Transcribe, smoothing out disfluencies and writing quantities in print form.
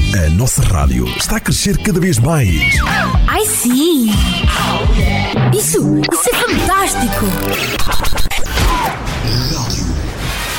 A nossa rádio está a crescer cada vez mais. Ai sim! Isso é fantástico!